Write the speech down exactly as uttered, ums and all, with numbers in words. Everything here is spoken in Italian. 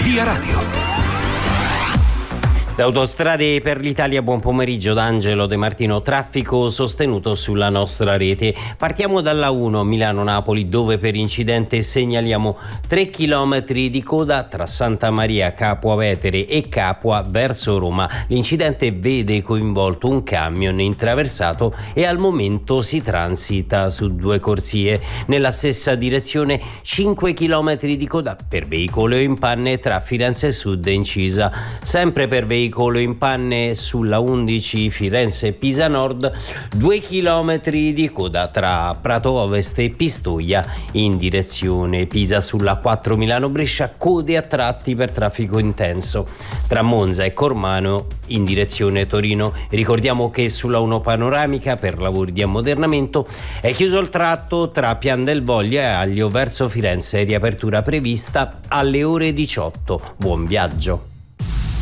Via Radio. Da Autostrade per l'Italia, buon pomeriggio da Angelo De Martino. Traffico sostenuto sulla nostra rete. Partiamo dalla uno Milano-Napoli, dove per incidente segnaliamo tre chilometri di coda tra Santa Maria Capua Vetere e Capua verso Roma. L'incidente vede coinvolto un camion intraversato e al momento si transita su due corsie. Nella stessa direzione cinque chilometri di coda per veicolo in panne tra Firenze Sud e Incisa. Sempre per veicolo in panne sulla undici Firenze-Pisa Nord, due chilometri di coda tra Prato Ovest e Pistoia in direzione Pisa. Sulla quattro Milano-Brescia, code a tratti per traffico intenso tra Monza e Cormano in direzione Torino. Ricordiamo che sulla uno Panoramica, per lavori di ammodernamento, è chiuso il tratto tra Pian del Voglio e Aglio verso Firenze, riapertura prevista alle ore diciotto. Buon viaggio.